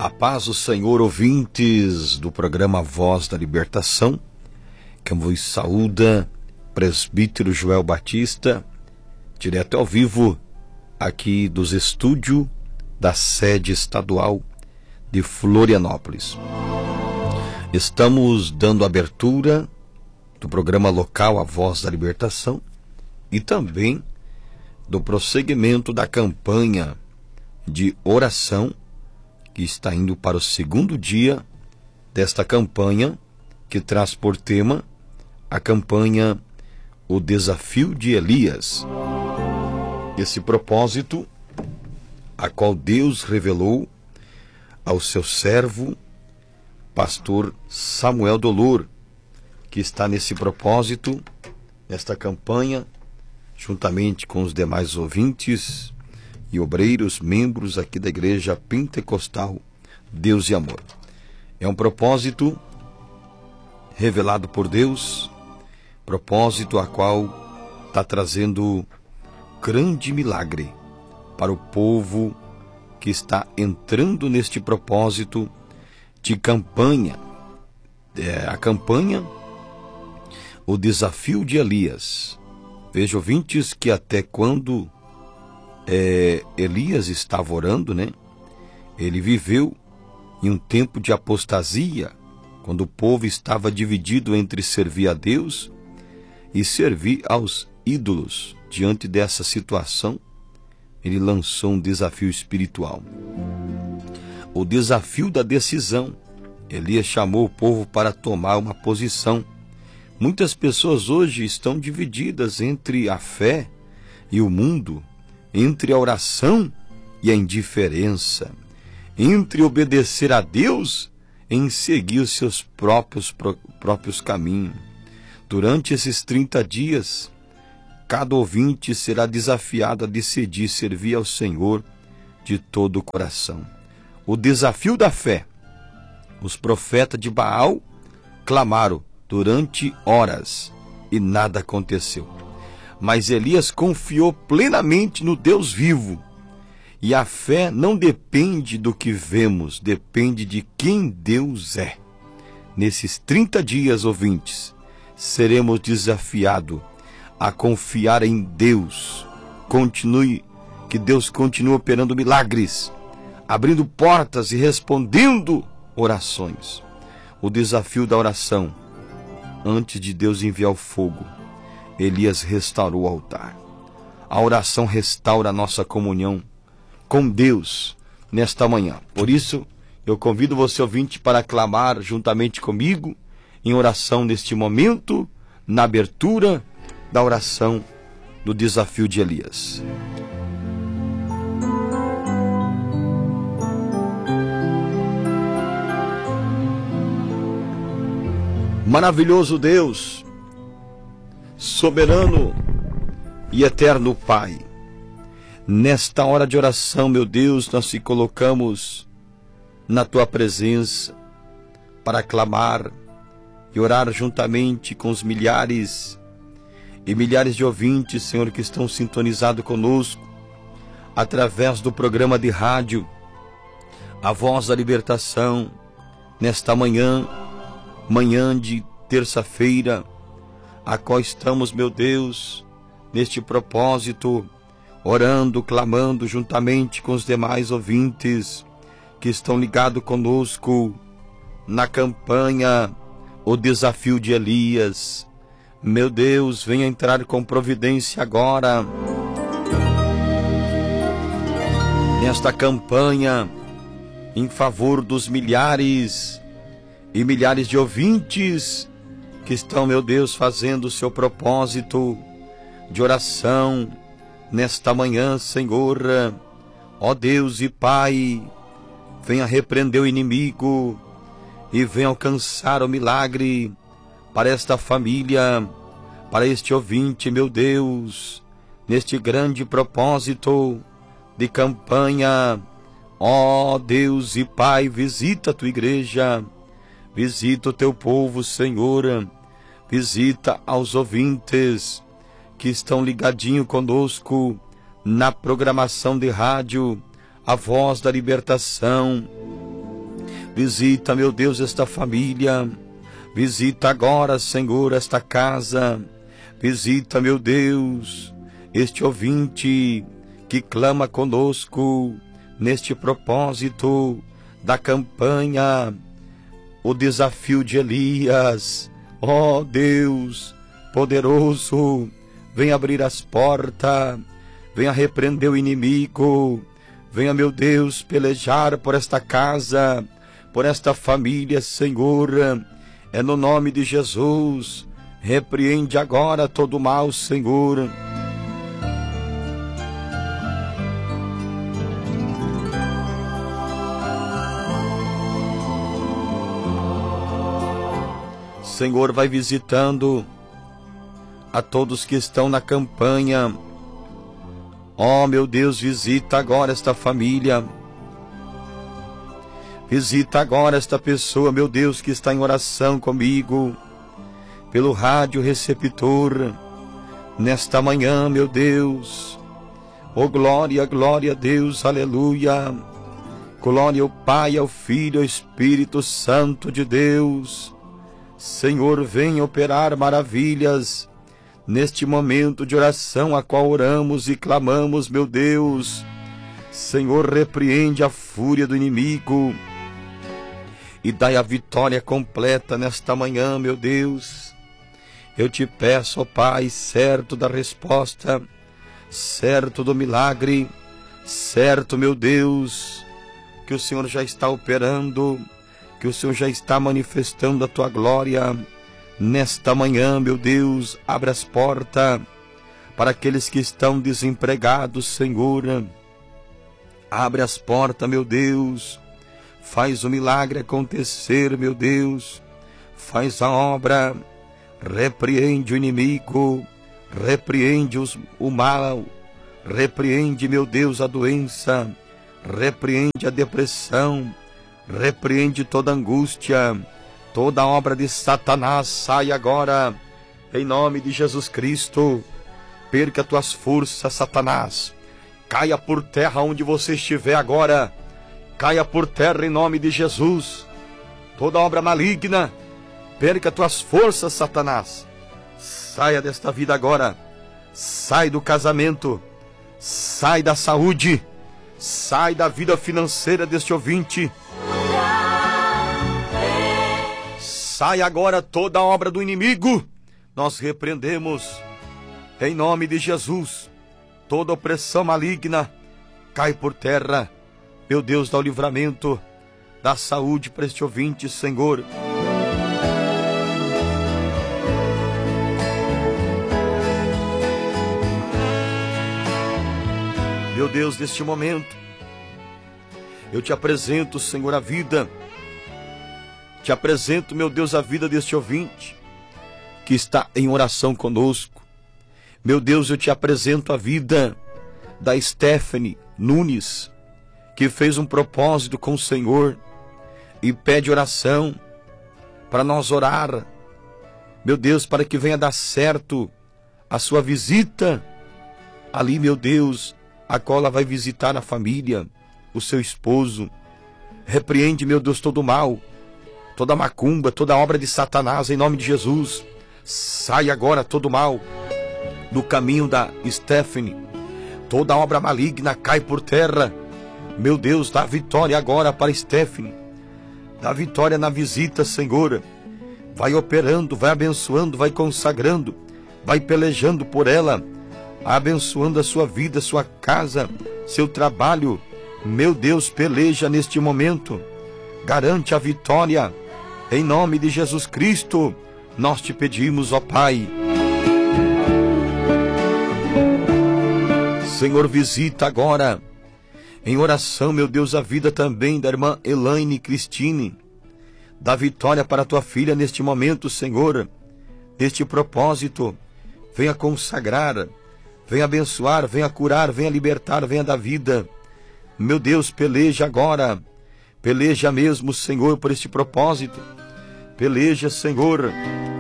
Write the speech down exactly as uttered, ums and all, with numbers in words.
A paz do Senhor, ouvintes do programa Voz da Libertação, que vos saúda, presbítero Joel Batista, direto ao vivo, aqui dos estúdios da sede estadual de Florianópolis. Estamos dando abertura do programa local A Voz da Libertação e também do prosseguimento da campanha de oração que está indo para o segundo dia desta campanha, que traz por tema a campanha O Desafio de Elias. Esse propósito, a qual Deus revelou ao seu servo, pastor Samuel Dolor, que está nesse propósito, nesta campanha, juntamente com os demais ouvintes e obreiros, membros aqui da Igreja Pentecostal Deus e Amor. É um propósito revelado por Deus, propósito a qual está trazendo grande milagre para o povo que está entrando neste propósito de campanha. É a campanha O Desafio de Elias. Veja, ouvintes, que até quando É, Elias estava orando, né? Ele viveu em um tempo de apostasia, quando o povo estava dividido entre servir a Deus e servir aos ídolos. Diante dessa situação, ele lançou um desafio espiritual. O desafio da decisão. Elias chamou o povo para tomar uma posição. Muitas pessoas hoje estão divididas entre a fé e o mundo, entre a oração e a indiferença, entre obedecer a Deus e em seguir os seus próprios, próprios caminhos. Durante esses trinta dias, cada ouvinte será desafiado a decidir servir ao Senhor de todo o coração. O desafio da fé. Os profetas de Baal clamaram durante horas e nada aconteceu. Mas Elias confiou plenamente no Deus vivo. E a fé não depende do que vemos, depende de quem Deus é. Nesses trinta dias, ouvintes, seremos desafiados a confiar em Deus. Continue, que Deus continue operando milagres, abrindo portas e respondendo orações. O desafio da oração. Antes de Deus enviar o fogo, Elias restaurou o altar. A oração restaura a nossa comunhão com Deus nesta manhã. Por isso, eu convido você, ouvinte, para clamar juntamente comigo em oração neste momento, na abertura da oração do desafio de Elias. Maravilhoso Deus, soberano e eterno Pai, nesta hora de oração, meu Deus, nós te colocamos na tua presença para clamar e orar juntamente com os milhares e milhares de ouvintes, Senhor, que estão sintonizados conosco através do programa de rádio A Voz da Libertação, nesta manhã, manhã de terça-feira, a qual estamos, meu Deus, neste propósito, orando, clamando juntamente com os demais ouvintes que estão ligados conosco na campanha O Desafio de Elias. Meu Deus, venha entrar com providência agora nesta campanha em favor dos milhares e milhares de ouvintes que estão, meu Deus, fazendo o seu propósito de oração nesta manhã, Senhor. Ó Deus e Pai, venha repreender o inimigo e venha alcançar o milagre para esta família, para este ouvinte, meu Deus, neste grande propósito de campanha. Ó Deus e Pai, visita a tua igreja, visita o teu povo, Senhor, visita aos ouvintes que estão ligadinho conosco na programação de rádio A Voz da Libertação. Visita, meu Deus, esta família. Visita agora, Senhor, esta casa. Visita, meu Deus, este ouvinte que clama conosco neste propósito da campanha, o desafio de Elias. Ó oh, Deus poderoso, vem abrir as portas, venha repreender o inimigo, venha, meu Deus, pelejar por esta casa, por esta família, Senhor. É no nome de Jesus. Repreende agora todo o mal, Senhor. Senhor, vai visitando a todos que estão na campanha. Ó, meu Deus, visita agora esta família. Visita agora esta pessoa, meu Deus, que está em oração comigo, pelo rádio receptor, nesta manhã, meu Deus. Oh, glória, glória a Deus, aleluia. Glória ao Pai, ao Filho, ao Espírito Santo de Deus. Senhor, vem operar maravilhas neste momento de oração a qual oramos e clamamos, meu Deus. Senhor, repreende a fúria do inimigo e dai a vitória completa nesta manhã, meu Deus. Eu te peço, ó Pai, certo da resposta, certo do milagre, certo, meu Deus, que o Senhor já está operando, que o Senhor já está manifestando a tua glória nesta manhã, meu Deus. Abre as portas para aqueles que estão desempregados, Senhor. Abre as portas, meu Deus. Faz o milagre acontecer, meu Deus. Faz a obra. Repreende o inimigo. Repreende os, o mal. Repreende, meu Deus, a doença. Repreende a depressão. Repreende toda angústia. Toda obra de Satanás sai agora. Em nome de Jesus Cristo. Perca tuas forças, Satanás. Caia por terra onde você estiver agora. Caia por terra em nome de Jesus. Toda obra maligna, perca tuas forças, Satanás. Saia desta vida agora. Sai do casamento. Sai da saúde. Sai da vida financeira deste ouvinte. Sai agora toda a obra do inimigo. Nós repreendemos em nome de Jesus. Toda opressão maligna cai por terra. Meu Deus, dá o livramento, dá saúde para este ouvinte, Senhor. Meu Deus, neste momento, eu te apresento, Senhor, a vida. Te apresento, meu Deus, a vida deste ouvinte que está em oração conosco. Meu Deus, eu te apresento a vida da Stephanie Nunes, que fez um propósito com o Senhor e pede oração para nós orar, meu Deus, para que venha dar certo a sua visita ali, meu Deus, a qual ela vai visitar a família, o seu esposo. Repreende, meu Deus, todo o mal, toda macumba, toda obra de Satanás, em nome de Jesus. Sai agora todo o mal do caminho da Stephanie. Toda obra maligna cai por terra. Meu Deus, dá vitória agora para Stephanie. Dá vitória na visita, Senhor. Vai operando, vai abençoando, vai consagrando, vai pelejando por ela, abençoando a sua vida, sua casa, seu trabalho. Meu Deus, peleja neste momento. Garante a vitória. Em nome de Jesus Cristo, nós te pedimos, ó Pai. Senhor, visita agora, em oração, meu Deus, a vida também da irmã Elaine Cristine. Dá vitória para a tua filha neste momento, Senhor. Neste propósito, venha consagrar, venha abençoar, venha curar, venha libertar, venha dar vida. Meu Deus, peleja agora. Peleja mesmo, Senhor, por este propósito. Peleja, Senhor.